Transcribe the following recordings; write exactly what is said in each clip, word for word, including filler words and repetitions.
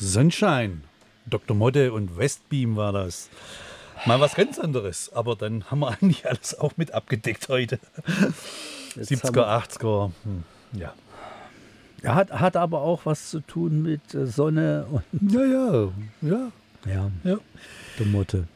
Sunshine. Doktor Motte und Westbeam war das. Mal was ganz anderes, aber dann haben wir eigentlich alles auch mit abgedeckt heute. Jetzt siebziger, achtziger, hm, ja. Ja, hat, hat aber auch was zu tun mit äh, Sonne und. Ja, ja, ja. Ja, ja. Der Motte.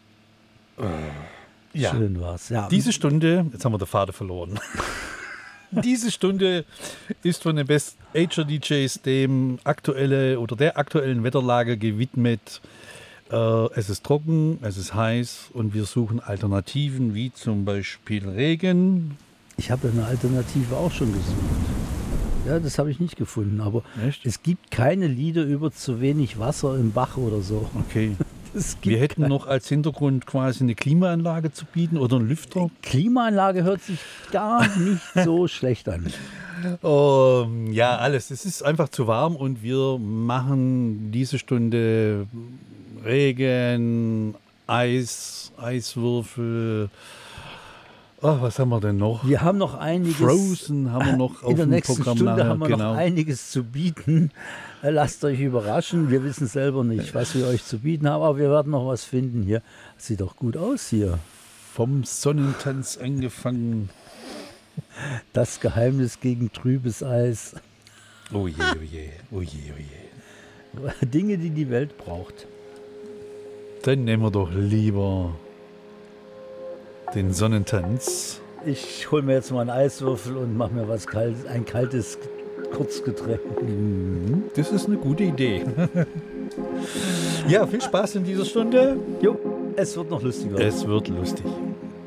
Ja. Schön war's. Ja. Diese Stunde, jetzt haben wir den Faden verloren. Diese Stunde ist von den Best Ager D Js dem aktuelle oder der aktuellen Wetterlage gewidmet. Äh, es ist trocken, es ist heiß und wir suchen Alternativen wie zum Beispiel Regen. Ich habe eine Alternative auch schon gesucht. Ja, das habe ich nicht gefunden, aber Echt? Es gibt keine Lieder über zu wenig Wasser im Bach oder so. Okay. Es gibt Wir hätten kein- noch als Hintergrund quasi eine Klimaanlage zu bieten oder einen Lüfter. Klimaanlage hört sich gar nicht so schlecht an. Um, ja, alles. Es ist einfach zu warm und wir machen diese Stunde Regen, Eis, Eiswürfel. Oh, was haben wir denn noch? Wir haben noch einiges. Frozen haben wir noch auf In der dem nächsten Programm Stunde nachher. haben wir Genau. noch einiges zu bieten. Äh, Lasst euch überraschen. Wir wissen selber nicht, was wir euch zu bieten haben, aber wir werden noch was finden hier. Sieht doch gut aus hier. Vom Sonnentanz angefangen. Das Geheimnis gegen trübes Eis. Oh je, oh je, oh je, oh je. Dinge, die die Welt braucht. Dann nehmen wir doch lieber den Sonnentanz. Ich hole mir jetzt mal einen Eiswürfel und mache mir was Kaltes, ein kaltes Kurzgetränk. Das ist eine gute Idee. Ja, viel Spaß in dieser Stunde. Jo, es wird noch lustiger. Es wird lustig.